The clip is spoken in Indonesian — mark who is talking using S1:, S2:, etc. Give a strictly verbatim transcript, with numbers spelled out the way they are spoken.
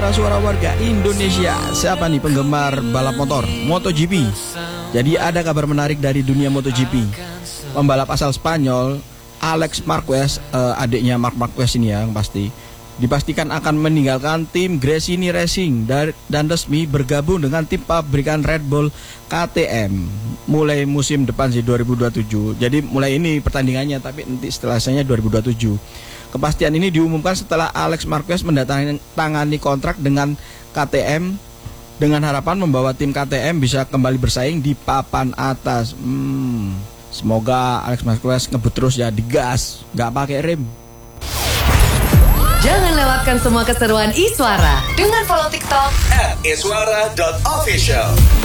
S1: suara-suara warga Indonesia. Siapa nih penggemar balap motor MotoGP? Jadi ada kabar menarik dari dunia MotoGP. Pembalap asal Spanyol Alex Marquez, uh, adiknya Marc Marquez ini ya, yang pasti dipastikan akan meninggalkan tim Gresini Racing dan resmi bergabung dengan tim pabrikan Red Bull K T M mulai musim depan sih dua ribu dua puluh tujuh. Jadi mulai ini pertandingannya, tapi nanti setelahnya dua ribu dua puluh tujuh. Kepastian ini diumumkan setelah Alex Marquez mendatangani kontrak dengan K T M dengan harapan membawa tim K T M bisa kembali bersaing di papan atas. Hmm, semoga Alex Marquez ngebut terus ya, digas, nggak pakai rem.
S2: Jangan lewatkan semua keseruan Iswara dengan follow TikTok
S3: at iswara dot official.